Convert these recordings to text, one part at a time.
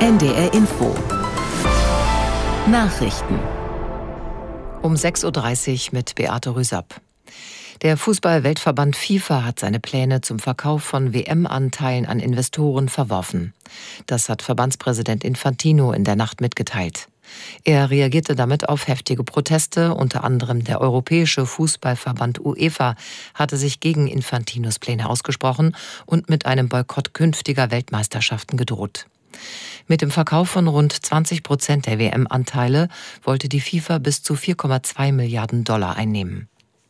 NDR Info. Nachrichten. Um 6.30 Uhr mit Beate Rüsapp. Der Fußball-Weltverband FIFA hat seine Pläne zum Verkauf von WM-Anteilen an Investoren verworfen. Das hat Verbandspräsident Infantino in der Nacht mitgeteilt. Er reagierte damit auf heftige Proteste. Unter anderem der Europäische Fußballverband UEFA hatte sich gegen Infantinos Pläne ausgesprochen und mit einem Boykott künftiger Weltmeisterschaften gedroht. Mit dem Verkauf von rund 20% der WM-Anteile wollte die FIFA bis zu 4,2 Milliarden Dollar einnehmen.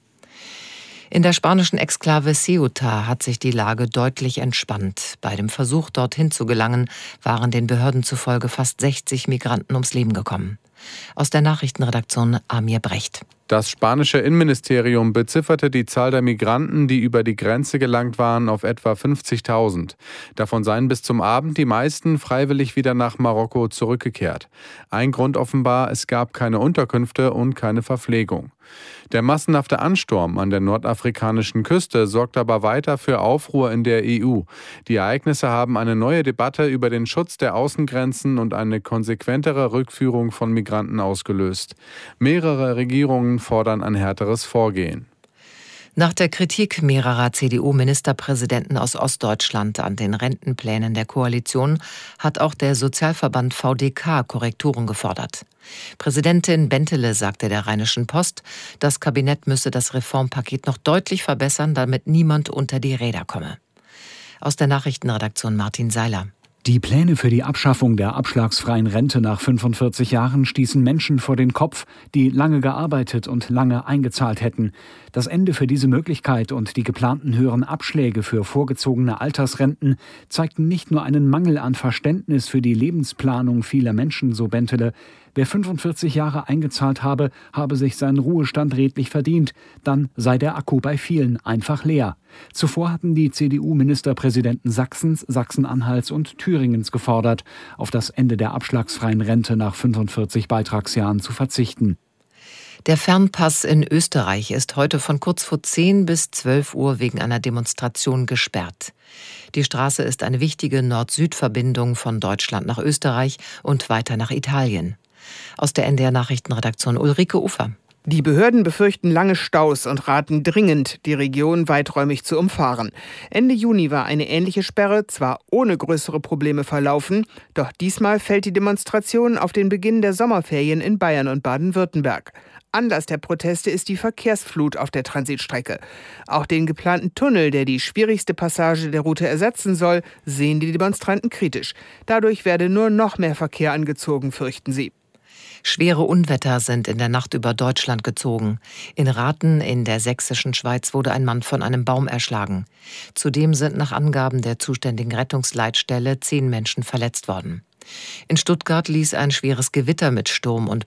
In der spanischen Exklave Ceuta hat sich die Lage deutlich entspannt. Bei dem Versuch, dorthin zu gelangen, waren den Behörden zufolge fast 60 Migranten ums Leben gekommen. Aus der Nachrichtenredaktion Amir Brecht. Das spanische Innenministerium bezifferte die Zahl der Migranten, die über die Grenze gelangt waren, auf etwa 50.000. Davon seien bis zum Abend die meisten freiwillig wieder nach Marokko zurückgekehrt. Ein Grund offenbar, es gab keine Unterkünfte und keine Verpflegung. Der massenhafte Ansturm an der nordafrikanischen Küste sorgt aber weiter für Aufruhr in der EU. Die Ereignisse haben eine neue Debatte über den Schutz der Außengrenzen und eine konsequentere Rückführung von Migranten ausgelöst. Mehrere Regierungen fordern ein härteres Vorgehen. Nach der Kritik mehrerer CDU-Ministerpräsidenten aus Ostdeutschland an den Rentenplänen der Koalition hat auch der Sozialverband VDK Korrekturen gefordert. Präsidentin Bentele sagte der Rheinischen Post, das Kabinett müsse das Reformpaket noch deutlich verbessern, damit niemand unter die Räder komme. Aus der Nachrichtenredaktion Martin Seiler. Die Pläne für die Abschaffung der abschlagsfreien Rente nach 45 Jahren stießen Menschen vor den Kopf, die lange gearbeitet und lange eingezahlt hätten. Das Ende für diese Möglichkeit und die geplanten höheren Abschläge für vorgezogene Altersrenten zeigten nicht nur einen Mangel an Verständnis für die Lebensplanung vieler Menschen, so Bentele. Wer 45 Jahre eingezahlt habe, habe sich seinen Ruhestand redlich verdient. Dann sei der Akku bei vielen einfach leer. Zuvor hatten die CDU-Ministerpräsidenten Sachsens, Sachsen-Anhalts und Thüringens gefordert, auf das Ende der abschlagsfreien Rente nach 45 Beitragsjahren zu verzichten. Der Fernpass in Österreich ist heute von kurz vor 10 bis 12 Uhr wegen einer Demonstration gesperrt. Die Straße ist eine wichtige Nord-Süd-Verbindung von Deutschland nach Österreich und weiter nach Italien. Aus der NDR-Nachrichtenredaktion Ulrike Ufer. Die Behörden befürchten lange Staus und raten dringend, die Region weiträumig zu umfahren. Ende Juni war eine ähnliche Sperre zwar ohne größere Probleme verlaufen, doch diesmal fällt die Demonstration auf den Beginn der Sommerferien in Bayern und Baden-Württemberg. Anlass der Proteste ist die Verkehrsflut auf der Transitstrecke. Auch den geplanten Tunnel, der die schwierigste Passage der Route ersetzen soll, sehen die Demonstranten kritisch. Dadurch werde nur noch mehr Verkehr angezogen, fürchten sie. Schwere Unwetter sind in der Nacht über Deutschland gezogen. In Rathen in der sächsischen Schweiz wurde ein Mann von einem Baum erschlagen. Zudem sind nach Angaben der zuständigen Rettungsleitstelle 10 Menschen verletzt worden. In Stuttgart ließ ein schweres Gewitter mit Sturm und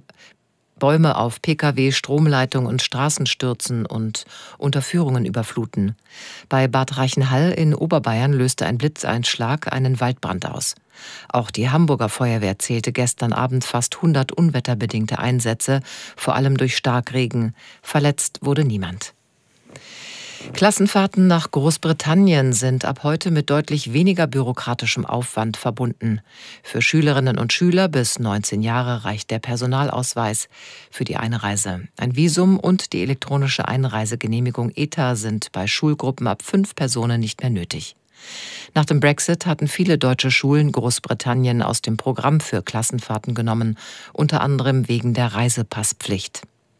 Bäume auf Pkw, Stromleitungen und Straßen stürzen und Unterführungen überfluten. Bei Bad Reichenhall in Oberbayern löste ein Blitzeinschlag einen Waldbrand aus. Auch die Hamburger Feuerwehr zählte gestern Abend fast 100 unwetterbedingte Einsätze, vor allem durch Starkregen. Verletzt wurde niemand. Klassenfahrten nach Großbritannien sind ab heute mit deutlich weniger bürokratischem Aufwand verbunden. Für Schülerinnen und Schüler bis 19 Jahre reicht der Personalausweis für die Einreise. Ein Visum und die elektronische Einreisegenehmigung ETA sind bei Schulgruppen ab 5 Personen nicht mehr nötig. Nach dem Brexit hatten viele deutsche Schulen Großbritannien aus dem Programm für Klassenfahrten genommen, unter anderem wegen der Reisepasspflicht.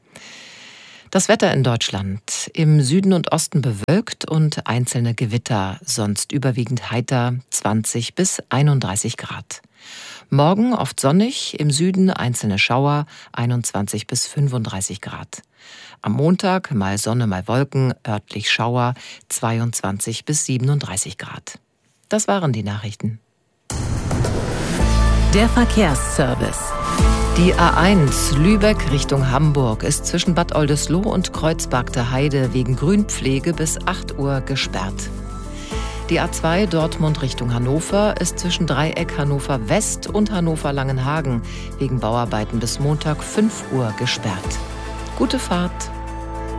Das Wetter in Deutschland: im Süden und Osten bewölkt und einzelne Gewitter, sonst überwiegend heiter, 20 bis 31 Grad. Morgen oft sonnig, im Süden einzelne Schauer, 21 bis 35 Grad. Am Montag mal Sonne, mal Wolken, örtlich Schauer, 22 bis 37 Grad. Das waren die Nachrichten. Der Verkehrsservice. Die A1 Lübeck Richtung Hamburg ist zwischen Bad Oldesloe und Kreuzbergter Heide wegen Grünpflege bis 8 Uhr gesperrt. Die A2 Dortmund Richtung Hannover ist zwischen Dreieck Hannover West und Hannover Langenhagen wegen Bauarbeiten bis Montag 5 Uhr gesperrt. Gute Fahrt!